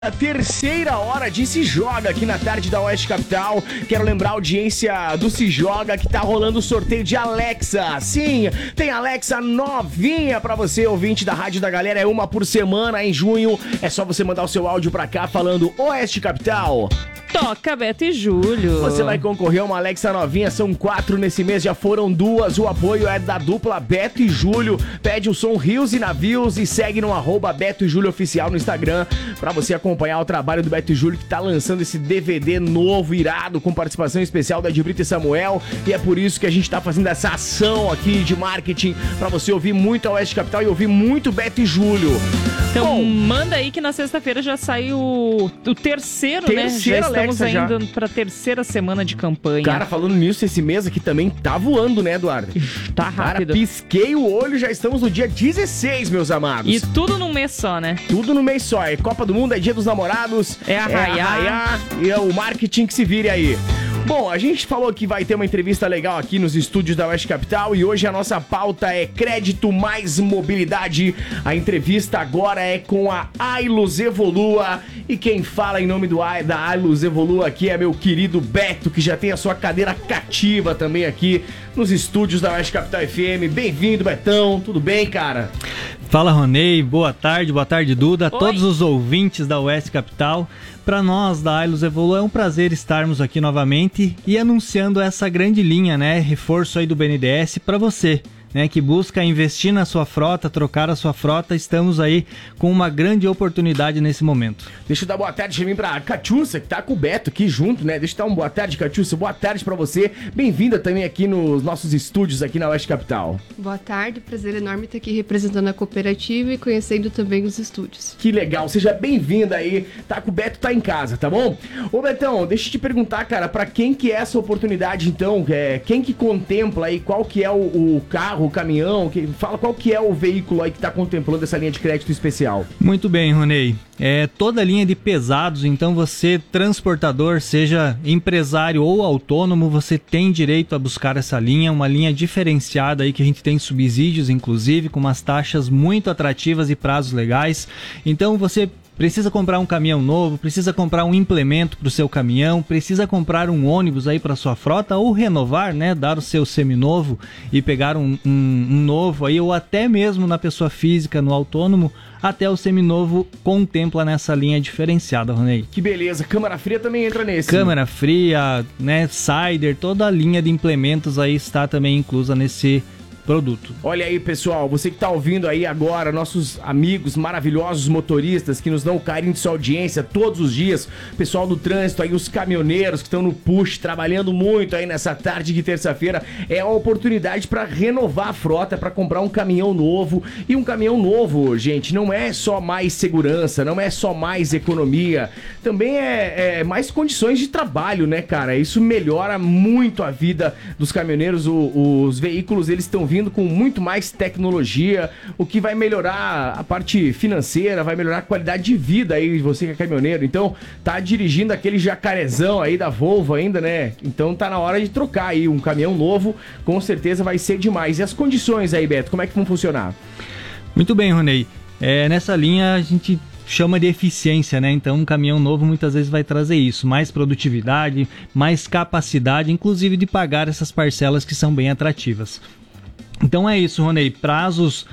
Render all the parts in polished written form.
A terceira hora de Se Joga aqui na tarde da Oeste Capital. Quero lembrar a audiência do Se Joga que tá rolando o sorteio de Alexa. Sim, tem Alexa novinha pra você, ouvinte da Rádio da Galera. É uma por semana em junho. É só você mandar o seu áudio pra cá falando Oeste Capital. Toca Beto e Júlio. Você vai concorrer a uma Alexa novinha, são 4 nesse mês, já foram 2. O apoio é da dupla Beto e Júlio. Pede o som Rios e Navios e segue no @Beto e Júlio Oficial no Instagram pra você acompanhar o trabalho do Beto e Júlio, que tá lançando esse DVD novo, irado, com participação especial da Ed Brito e Samuel. E é por isso que a gente tá fazendo essa ação aqui de marketing pra você ouvir muito a Oeste Capital e ouvir muito Beto e Júlio. Então manda aí que na sexta-feira já sai o terceiro, né? Já estamos indo pra terceira semana de campanha. Cara, falando nisso, esse mês aqui também tá voando, né, Eduardo? Tá rápido. Cara, pisquei o olho, já estamos no dia 16, meus amados. E tudo num mês só, né? Tudo no mês só. É Copa do Mundo, é Dia dos Namorados. É arraiar. E é o marketing que se vire aí. Bom, a gente falou que vai ter uma entrevista legal aqui nos estúdios da Oeste Capital e hoje a nossa pauta é crédito mais mobilidade. A entrevista agora é com a Ailus Evolua e quem fala em nome da Ailus Evolua aqui é meu querido Beto, que já tem a sua cadeira cativa também aqui nos estúdios da Oeste Capital FM. Bem-vindo, Betão. Tudo bem, cara? Fala, Ronei. Boa tarde, Duda. A todos os ouvintes da Oeste Capital. Para nós da Ailus Evolua é um prazer estarmos aqui novamente e anunciando essa grande linha, né? Reforço aí do BNDES para você, né, que busca investir na sua frota, trocar a sua frota. Estamos aí com uma grande oportunidade nesse momento. Deixa eu dar boa tarde também pra Catiúcia, que tá com o Beto aqui junto, né? Deixa eu dar uma boa tarde, Catiúcia. Boa tarde pra você. Bem-vinda também aqui nos nossos estúdios aqui na Oeste Capital. Boa tarde, prazer enorme estar aqui representando a cooperativa e conhecendo também os estúdios. Que legal, seja bem-vinda aí. Tá com o Beto, tá em casa, tá bom? Ô Betão, deixa eu te perguntar, cara, pra quem que é essa oportunidade então? Quem que contempla aí, qual que é o carro, o caminhão, fala qual que é o veículo aí que está contemplando essa linha de crédito especial? Muito bem, Ronei. É toda a linha de pesados, então você, transportador, seja empresário ou autônomo, você tem direito a buscar essa linha, uma linha diferenciada aí que a gente tem subsídios, inclusive, com umas taxas muito atrativas e prazos legais. Então você precisa comprar um caminhão novo, precisa comprar um implemento para o seu caminhão, precisa comprar um ônibus aí para sua frota ou renovar, né, dar o seu seminovo e pegar um novo aí, ou até mesmo na pessoa física, no autônomo, até o seminovo contempla nessa linha diferenciada, Ronei. Que beleza, câmara fria também entra nesse. Câmara fria, né, Sider, toda a linha de implementos aí está também inclusa nesse produto. Olha aí, pessoal, você que tá ouvindo aí agora, nossos amigos maravilhosos motoristas que nos dão o carinho de sua audiência todos os dias, pessoal do trânsito aí, os caminhoneiros que estão no push, trabalhando muito aí nessa tarde de terça-feira, é a oportunidade para renovar a frota, para comprar um caminhão novo. E um caminhão novo, gente, não é só mais segurança, não é só mais economia, também é mais condições de trabalho, né, cara? Isso melhora muito a vida dos caminhoneiros. Os veículos, eles estão vindo com muito mais tecnologia, o que vai melhorar a parte financeira, vai melhorar a qualidade de vida aí, você que é caminhoneiro. Então, tá dirigindo aquele jacarezão aí da Volvo ainda, né? Então tá na hora de trocar aí um caminhão novo, com certeza vai ser demais. E as condições aí, Beto, como é que vão funcionar? Muito bem, Ronei. Nessa linha a gente chama de eficiência, né? Então um caminhão novo muitas vezes vai trazer isso, mais produtividade, mais capacidade, inclusive de pagar essas parcelas que são bem atrativas. Então é isso, Ronei, prazos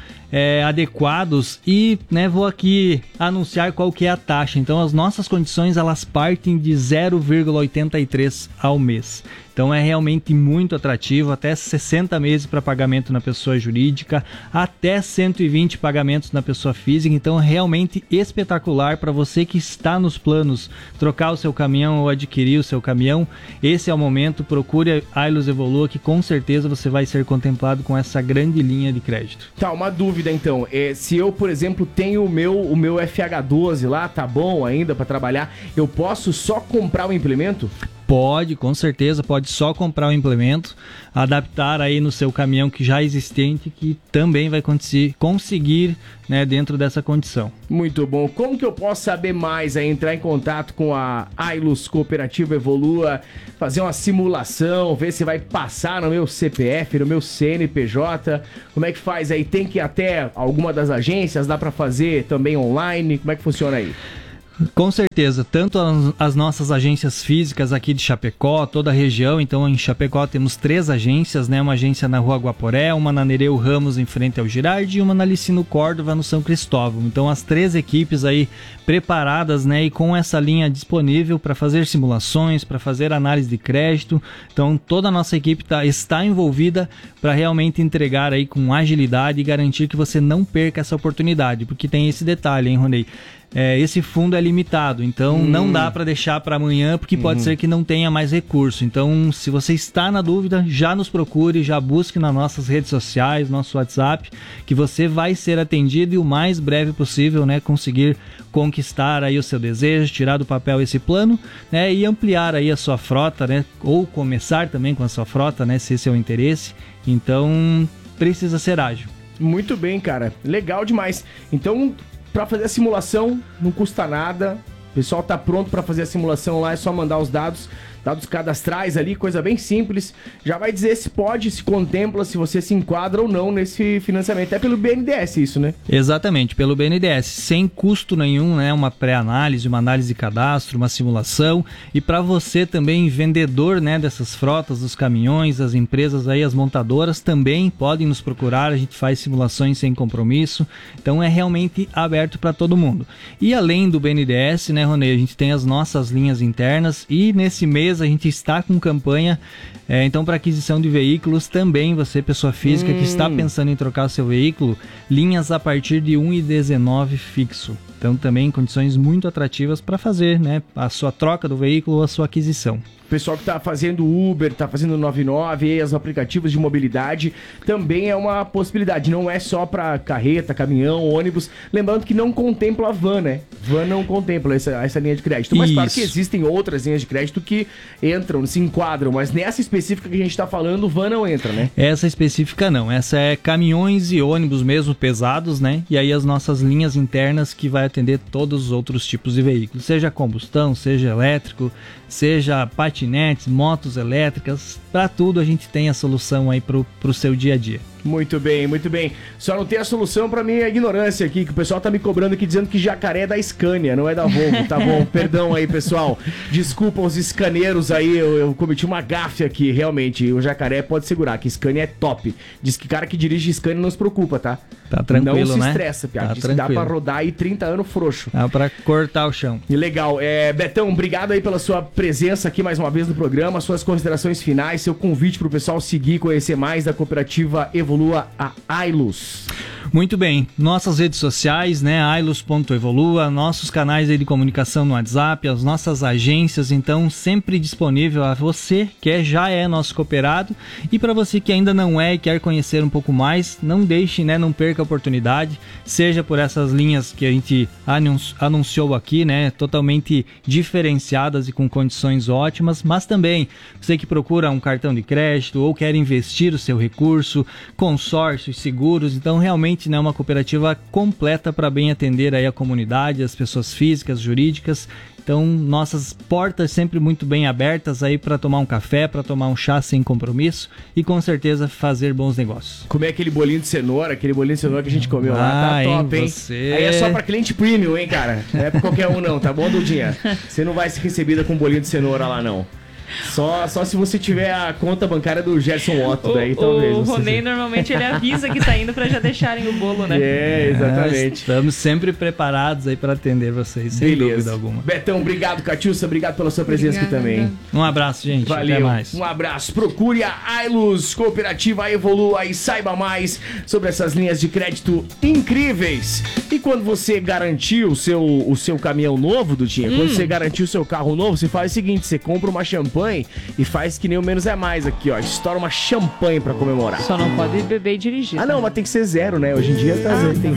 adequados e, né, vou aqui anunciar qual que é a taxa. Então as nossas condições, elas partem de 0,83 ao mês. Então é realmente muito atrativo, até 60 meses para pagamento na pessoa jurídica, até 120 pagamentos na pessoa física. Então é realmente espetacular para você que está nos planos trocar o seu caminhão ou adquirir o seu caminhão. Esse é o momento, procure a Ailus Evolua, que com certeza você vai ser contemplado com essa grande linha de crédito. Tá, uma dúvida então, se eu, por exemplo, tenho o meu FH12 lá, tá bom ainda para trabalhar, eu posso só comprar o implemento? Pode, com certeza, pode só comprar o implemento, adaptar aí no seu caminhão que já é existente, que também vai conseguir, né, dentro dessa condição. Muito bom. Como que eu posso saber mais, entrar em contato com a Ailus Cooperativa Evolua, fazer uma simulação, ver se vai passar no meu CPF, no meu CNPJ? Como é que faz aí? Tem que ir até alguma das agências? Dá para fazer também online? Como é que funciona aí? Com certeza, tanto as nossas agências físicas aqui de Chapecó, toda a região. Então em Chapecó temos 3 agências, né? Uma agência na Rua Guaporé, uma na Nereu Ramos em frente ao Girardi e uma na Licino Córdova no São Cristóvão. Então as 3 equipes aí preparadas, né? E com essa linha disponível para fazer simulações, para fazer análise de crédito. Então toda a nossa equipe está envolvida para realmente entregar aí com agilidade e garantir que você não perca essa oportunidade, porque tem esse detalhe, hein, Ronei? Esse fundo é limitado, então não dá para deixar para amanhã, porque pode ser que não tenha mais recurso. Então, se você está na dúvida, já nos procure, já busque nas nossas redes sociais, nosso WhatsApp, que você vai ser atendido e o mais breve possível, né, conseguir conquistar aí o seu desejo, tirar do papel esse plano, né, e ampliar aí a sua frota, né, ou começar também com a sua frota, né, se esse é o interesse. Então, precisa ser ágil. Muito bem, cara. Legal demais. Então, para fazer a simulação, não custa nada. O pessoal tá pronto para fazer a simulação lá, é só mandar os dados cadastrais ali, coisa bem simples. Já vai dizer se pode, se contempla, se você se enquadra ou não nesse financiamento. É pelo BNDES isso, né? Exatamente, pelo BNDES, sem custo nenhum, né? Uma pré-análise, uma análise de cadastro, uma simulação. E para você também, vendedor, né, dessas frotas, dos caminhões, as empresas aí, as montadoras, também podem nos procurar. A gente faz simulações sem compromisso. Então é realmente aberto para todo mundo. E além do BNDES, né, Ronei, a gente tem as nossas linhas internas e nesse mês a gente está com campanha, então para aquisição de veículos também, você, pessoa física que está pensando em trocar o seu veículo, linhas a partir de 1,19 fixo. Então também condições muito atrativas para fazer, né, a sua troca do veículo ou a sua aquisição. O pessoal que está fazendo Uber, está fazendo 99, os aplicativos de mobilidade, também é uma possibilidade. Não é só para carreta, caminhão, ônibus. Lembrando que não contempla a van, né? Van não contempla essa linha de crédito. Mas claro que existem outras linhas de crédito que entram, se enquadram. Mas nessa específica que a gente está falando, van não entra, né? Essa específica não. Essa é caminhões e ônibus mesmo pesados, né? E aí as nossas linhas internas que vai atender todos os outros tipos de veículos. Seja combustão, seja elétrico, seja patinetes, motos elétricas, para tudo a gente tem a solução aí pro seu dia a dia. Muito bem, muito bem. Só não tem a solução pra minha ignorância aqui, que o pessoal tá me cobrando aqui dizendo que Jacaré é da Scania, não é da Volvo, tá bom? Perdão aí, pessoal. Desculpa os scaneiros aí, eu cometi uma gafe aqui, realmente. O Jacaré pode segurar, que Scania é top. Diz que cara que dirige Scania não se preocupa, tá? Tá tranquilo, né? Não se estressa, piada. Tá Diz tranquilo. que dá pra rodar aí 30 anos frouxo. Dá pra cortar o chão. E legal. Betão, obrigado aí pela sua presença aqui mais uma vez no programa, suas considerações finais, seu convite pro pessoal seguir, conhecer mais da cooperativa Evolua, a Ailus. Muito bem, nossas redes sociais, né, ailus.evolua, nossos canais aí de comunicação no WhatsApp, as nossas agências, então sempre disponível a você que já é nosso cooperado, e para você que ainda não é e quer conhecer um pouco mais, não deixe, né, não perca a oportunidade, seja por essas linhas que a gente anunciou aqui, né, totalmente diferenciadas e com condições ótimas, mas também você que procura um cartão de crédito ou quer investir o seu recurso, consórcios, seguros, então realmente, né, uma cooperativa completa para bem atender aí a comunidade, as pessoas físicas, jurídicas. Então, nossas portas sempre muito bem abertas aí para tomar um café, para tomar um chá sem compromisso e com certeza fazer bons negócios. Comer aquele bolinho de cenoura, que a gente comeu lá, tá top, hein? Você... Aí é só pra cliente premium, hein, cara? Não é pra qualquer um não, tá bom, Dudinha? Você não vai ser recebida com bolinho de cenoura lá, não. Só se você tiver a conta bancária do Gerson Otto, daí talvez. O Ronei normalmente ele avisa que tá indo pra já deixarem o bolo, né? Exatamente. Estamos sempre preparados aí para atender vocês, sem dúvida alguma. Betão, obrigado, Catiúcia, obrigado pela sua presença aqui também. Um abraço, gente. Valeu. Até mais. Um abraço. Procure a Ailus, cooperativa Evolua e saiba mais sobre essas linhas de crédito incríveis. E quando você garantir o seu caminhão novo, Dudinha, quando você garantir o seu carro novo, você faz o seguinte, você compra uma champanhe e faz que nem o Menos é Mais aqui, ó. Estoura uma champanhe pra comemorar. Só não pode beber e dirigir. Ah, não, mas tem que ser zero, né? Hoje em dia tem